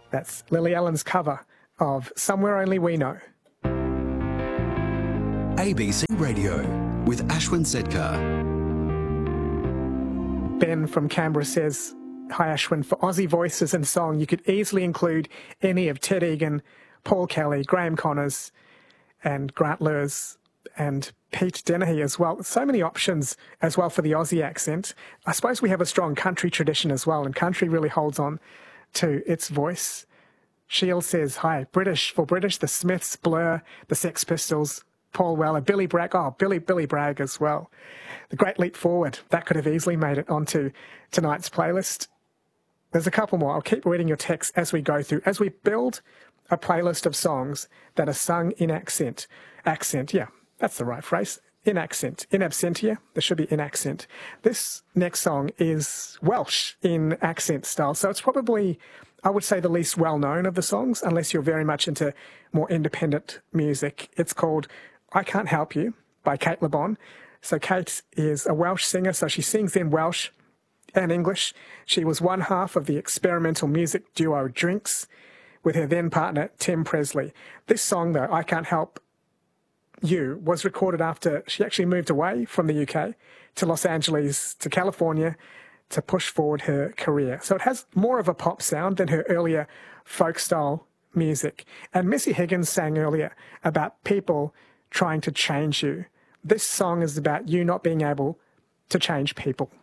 That's Lily Allen's cover of Somewhere Only We Know. ABC Radio with Ashwin Setkar. Ben from Canberra says, hi Ashwin, for Aussie voices and song, you could easily include any of Ted Egan, Paul Kelly, Graham Connors and Grant Lewis and Pete Dennehy as well. So many options as well for the Aussie accent. I suppose we have a strong country tradition as well, and country really holds on to its voice. Shield says, hi, British, for British, the Smiths, Blur, the Sex Pistols, Paul Weller, Billy Bragg, Billy Bragg as well. The Great Leap Forward, that could have easily made it onto tonight's playlist. There's a couple more. I'll keep reading your text as we go through, as we build a playlist of songs that are sung in accent. Accent, yeah, that's the right phrase. In accent. In absentia, there should be in accent. This next song is Welsh in accent style, so it's probably, I would say, the least well-known of the songs, unless you're very much into more independent music. It's called I Can't Help You by Kate LeBon. So Kate is a Welsh singer, so she sings in Welsh and English. She was one half of the experimental music duo Drinks with her then partner Tim Presley. This song, though, I Can't Help You, was recorded after she actually moved away from the UK to Los Angeles, to California, to push forward her career. So it has more of a pop sound than her earlier folk-style music. And Missy Higgins sang earlier about people trying to change you. This song is about you not being able to change people.